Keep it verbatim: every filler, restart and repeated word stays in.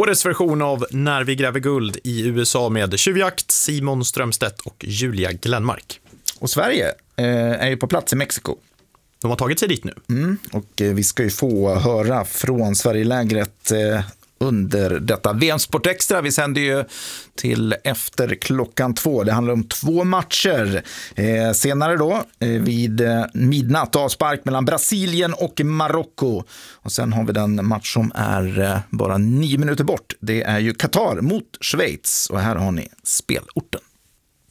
Årets version av När vi gräver guld i U S A med Tjuvjakt, Simon Strömstedt och Julia Glenmark. Och Sverige eh, är ju på plats i Mexiko. De har tagit sig dit nu. Mm, och eh, vi ska ju få höra från Sverigelägret eh, under detta V M-sport extra. Vi sänder ju till efter klockan två. Det handlar om två matcher. Eh, senare då eh, vid eh, midnatt avspark mellan Brasilien och Marocko. Och sen har vi den match som är eh, bara nio minuter bort. Det är ju Qatar mot Schweiz. Och här har ni spelort.